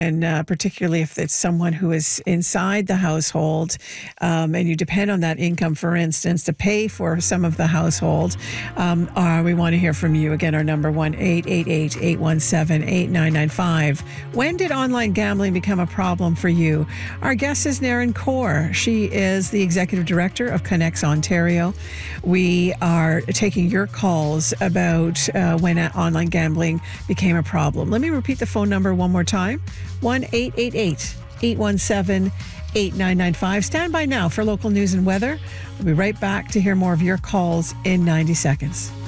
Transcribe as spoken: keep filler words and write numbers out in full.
And uh, particularly if it's someone who is inside the household um, and you depend on that income, for instance, to pay for some of the household, um, uh, we want to hear from you. Again, our number one eight eight eight, eight one seven, eight nine nine five. When did online gambling become a problem for you? Our guest is Naren Kaur. She is the Executive Director of Connex Ontario. We are taking your calls about uh, when online gambling became a problem. Let me repeat the phone number one more time. one eight eight eight, eight one seven, eight nine nine five. Stand by now for local news and weather. We'll be right back to hear more of your calls in ninety seconds.